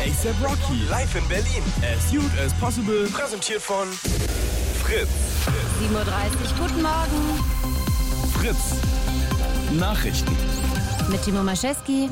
A$AP Rocky live in Berlin. As Youth as Possible. Präsentiert von Fritz. 7:30 Uhr, guten Morgen. Fritz. Nachrichten. Mit Timo Maschewski.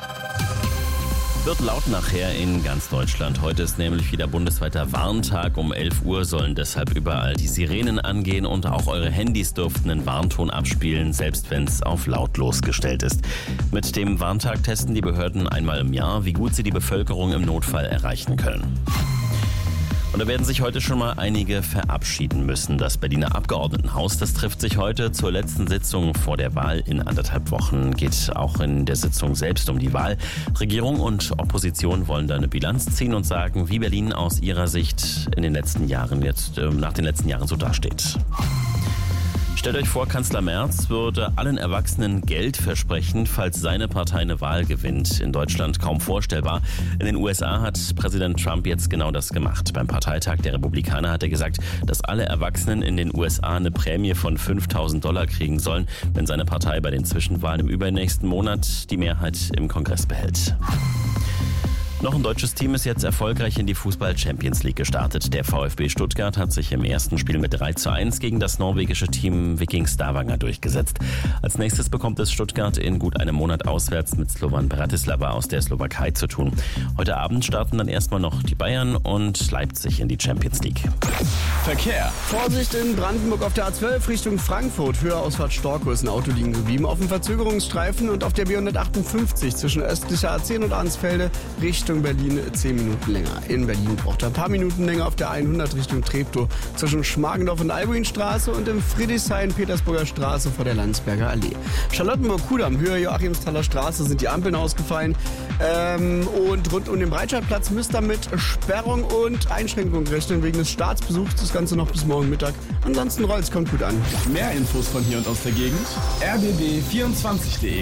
Wird laut nachher in ganz Deutschland. Heute ist nämlich wieder bundesweiter Warntag. Um 11 Uhr sollen deshalb überall die Sirenen angehen und auch eure Handys dürften einen Warnton abspielen, selbst wenn es auf lautlos gestellt ist. Mit dem Warntag testen die Behörden einmal im Jahr, wie gut sie die Bevölkerung im Notfall erreichen können. Und da werden sich heute schon mal einige verabschieden müssen. Das Berliner Abgeordnetenhaus, das trifft sich heute zur letzten Sitzung vor der Wahl in 1,5 Wochen. Geht auch in der Sitzung selbst um die Wahl. Regierung und Opposition wollen da eine Bilanz ziehen und sagen, wie Berlin aus ihrer Sicht in den letzten Jahren nach den letzten Jahren so dasteht. Stellt euch vor, Kanzler Merz würde allen Erwachsenen Geld versprechen, falls seine Partei eine Wahl gewinnt. In Deutschland kaum vorstellbar. In den USA hat Präsident Trump jetzt genau das gemacht. Beim Parteitag der Republikaner hat er gesagt, dass alle Erwachsenen in den USA eine Prämie von $5.000 kriegen sollen, wenn seine Partei bei den Zwischenwahlen im übernächsten Monat die Mehrheit im Kongress behält. Noch ein deutsches Team ist jetzt erfolgreich in die Fußball-Champions League gestartet. Der VfB Stuttgart hat sich im ersten Spiel mit 3:1 gegen das norwegische Team Viking Stavanger durchgesetzt. Als nächstes bekommt es Stuttgart in gut einem Monat auswärts mit Slovan Bratislava aus der Slowakei zu tun. Heute Abend starten dann erstmal noch die Bayern und Leipzig in die Champions League. Verkehr. Vorsicht in Brandenburg auf der A12 Richtung Frankfurt. Höherausfahrt Storkow ist ein Auto liegen geblieben. Auf dem Verzögerungsstreifen und auf der B158 zwischen östlicher A10 und Arnsfelde Richtung Berlin 10 Minuten länger. In Berlin braucht er ein paar Minuten länger auf der 100 Richtung Treptow zwischen Schmargendorf und Albuinstraße und im Friedrichshain-Petersburger Straße vor der Landsberger Allee. Charlottenburg-Kudamm, Höhe Joachimsthaler Straße sind die Ampeln ausgefallen. Und rund um den Breitscheidplatz müsst ihr mit Sperrung und Einschränkung rechnen wegen des Staatsbesuchs. Das Ganze noch bis morgen Mittag. Ansonsten rollt's, kommt gut an. Mehr Infos von hier und aus der Gegend. rbb24.de.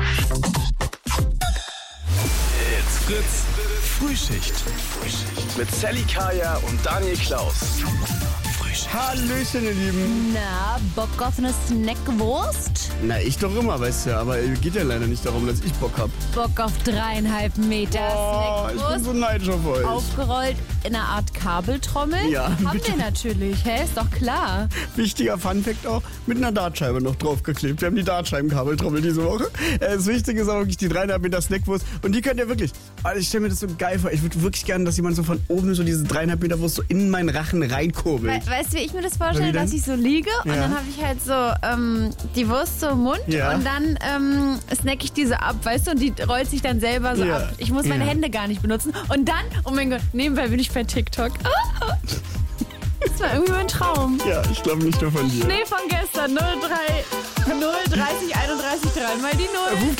Fritz Frühschicht. Mit Sally Kaya und Daniel Klaus. Hallöchen, ihr Lieben. Na, Bock auf eine Snackwurst? Na, ich doch immer, weißt du ja. Aber geht ja leider nicht darum, dass ich Bock hab. Bock auf 3,5 Meter Ich bin Snackwurst? so neidisch auf euch. Aufgerollt in einer Art Kabeltrommel? Ja, Haben bitte. wir natürlich, ist doch klar. Wichtiger Funfact auch, mit einer Dartscheibe noch draufgeklebt. Wir haben die Dartscheibenkabeltrommel diese Woche. Das Wichtige ist auch wirklich die 3,5 Meter Snackwurst. Und die könnt ihr wirklich, also ich stelle mir das so geil vor. Ich würde wirklich gerne, dass jemand so von oben so diese 3,5 Meter Wurst so in meinen Rachen reinkurbelt. Weißt du, wie ich mir das vorstelle, Wie denn? dass ich so liege und Ja. dann habe ich halt so die Wurst so im Mund Ja. und dann snack ich diese ab, weißt du, und die rollt sich dann selber so Ja. ab. Ich muss meine Ja. Hände gar nicht benutzen. Und dann, oh mein Gott, nebenbei bin ich bei TikTok. Das war irgendwie mein Traum. Ja, ich glaube nicht nur von dir. Schnee von gestern, 03